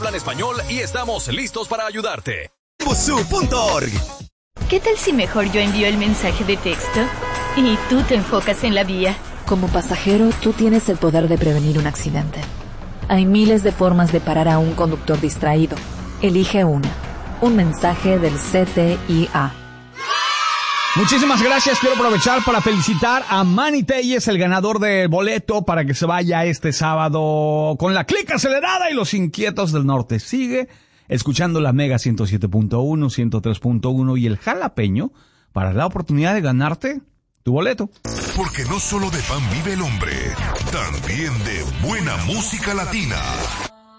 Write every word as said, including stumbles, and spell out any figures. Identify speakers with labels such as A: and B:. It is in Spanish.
A: Hablan español y estamos listos para ayudarte.
B: Busu punto org.
C: ¿Qué tal si mejor yo envío el mensaje de texto y tú te enfocas en la vía?
D: Como pasajero, tú tienes el poder de prevenir un accidente. Hay miles de formas de parar a un conductor distraído. Elige una. Un mensaje del C T I A.
E: Muchísimas gracias. Quiero aprovechar para felicitar a Manny Telles, el ganador del boleto para que se vaya este sábado con la Clica Acelerada y los Inquietos del Norte. Sigue escuchando la Mega ciento siete punto uno, ciento tres punto uno y el Jalapeño para la oportunidad de ganarte tu boleto.
F: Porque no solo de pan vive el hombre, también de buena música latina.